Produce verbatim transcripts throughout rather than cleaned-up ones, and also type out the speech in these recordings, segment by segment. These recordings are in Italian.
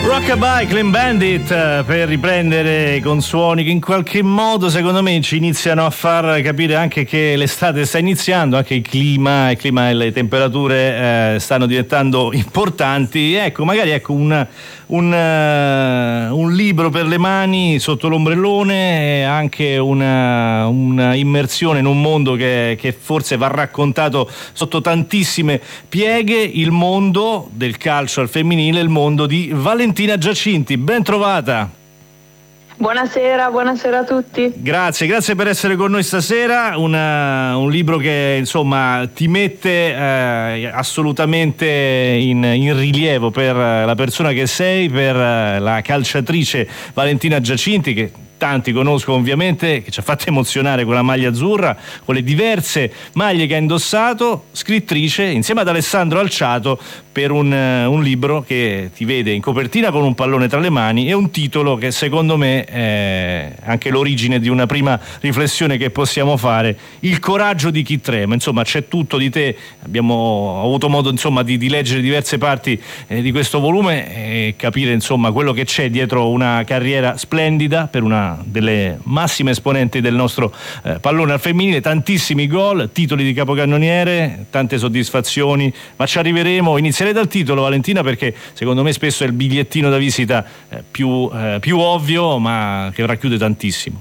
Rockabye, Clean Bandit, per riprendere con suoni che in qualche modo secondo me ci iniziano a far capire anche che l'estate sta iniziando, anche il clima, il clima e le temperature eh, stanno diventando importanti. Ecco, magari ecco un, un, uh, un libro per le mani sotto l'ombrellone, e anche una, una immersione in un mondo che, che forse va raccontato sotto tantissime pieghe, il mondo del calcio al femminile, il mondo di Valentina Giacinti. Ben trovata. Buonasera, buonasera a tutti. Grazie, grazie per essere con noi stasera. Una, un libro che insomma ti mette eh, assolutamente in, in rilievo per la persona che sei, per la calciatrice Valentina Giacinti, che tanti conoscono ovviamente, che ci ha fatto emozionare con la maglia azzurra, con le diverse maglie che ha indossato, scrittrice insieme ad Alessandro Alciato per un, un libro che ti vede in copertina con un pallone tra le mani e un titolo che secondo me è anche l'origine di una prima riflessione che possiamo fare: il coraggio di chi trema. Insomma, c'è tutto di te. Abbiamo avuto modo insomma di, di leggere diverse parti eh, di questo volume e capire insomma quello che c'è dietro una carriera splendida per una delle massime esponenti del nostro eh, pallone al femminile. Tantissimi gol, titoli di capocannoniere, tante soddisfazioni, ma ci arriveremo. Inizierei dal titolo, Valentina, perché secondo me spesso è il bigliettino da visita eh, più, eh, più ovvio, ma che racchiude tantissimo.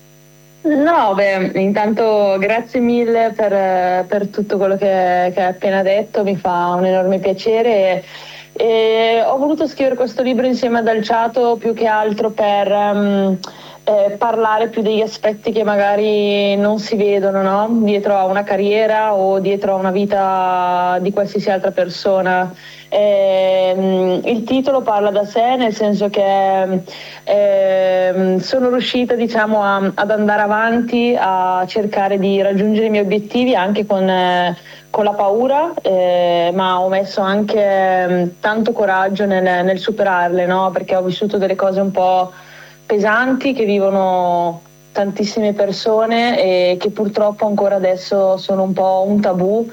No, beh, intanto grazie mille per, per tutto quello che, che hai appena detto, mi fa un enorme piacere. E ho voluto scrivere questo libro insieme ad Alciato più che altro per um, eh, parlare più degli aspetti che magari non si vedono, no? Dietro a una carriera o dietro a una vita di qualsiasi altra persona. Eh, um, il titolo parla da sé, nel senso che eh, sono riuscita, diciamo, a, ad andare avanti, a cercare di raggiungere i miei obiettivi anche con eh, con la paura, eh, ma ho messo anche eh, tanto coraggio nel, nel superarle, no? Perché ho vissuto delle cose un po' pesanti che vivono tantissime persone e che purtroppo ancora adesso sono un po' un tabù,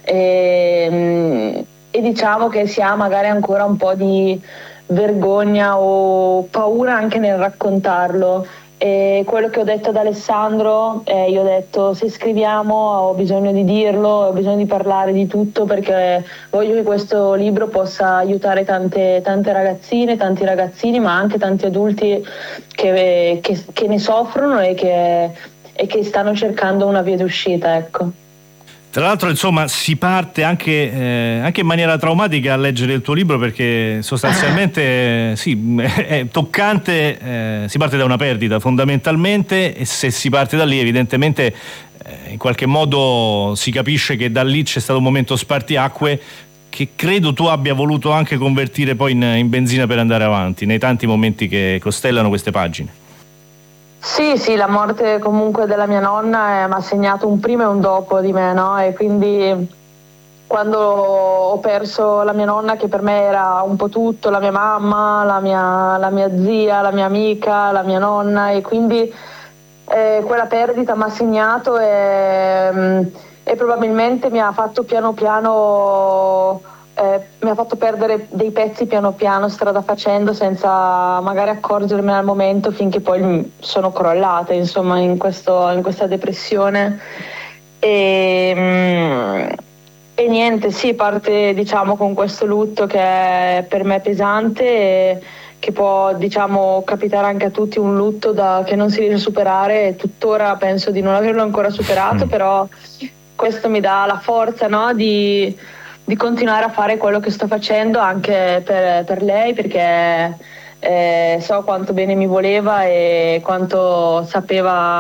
e, e diciamo che si ha magari ancora un po' di vergogna o paura anche nel raccontarlo. E quello che ho detto ad Alessandro, eh, io ho detto: se scriviamo ho bisogno di dirlo, ho bisogno di parlare di tutto, perché voglio che questo libro possa aiutare tante, tante ragazzine, tanti ragazzini, ma anche tanti adulti che, che, che ne soffrono e che, e che stanno cercando una via d'uscita, ecco. Tra l'altro, insomma, si parte anche, eh, anche in maniera traumatica a leggere il tuo libro, perché sostanzialmente eh, sì, è toccante, eh, si parte da una perdita fondamentalmente, e se si parte da lì evidentemente eh, in qualche modo si capisce che da lì c'è stato un momento spartiacque che credo tu abbia voluto anche convertire poi in, in benzina per andare avanti, nei tanti momenti che costellano queste pagine. Sì, sì, la morte comunque della mia nonna mi ha segnato un prima e un dopo di me, no? E quindi quando ho perso la mia nonna, che per me era un po' tutto, la mia mamma, la mia, la mia zia, la mia amica, la mia nonna, e quindi eh, quella perdita mi ha segnato e, e probabilmente mi ha fatto piano piano... Eh, mi ha fatto perdere dei pezzi piano piano, strada facendo, senza magari accorgermene al momento, finché poi sono crollata, insomma, in, questo, in questa depressione. E, mm, e niente, sì, parte, diciamo, con questo lutto che è per me pesante e che può, diciamo, capitare anche a tutti, un lutto da, che non si riesce a superare, e tuttora penso di non averlo ancora superato, però questo mi dà la forza, no, di di continuare a fare quello che sto facendo anche per, per lei, perché eh, so quanto bene mi voleva e quanto sapeva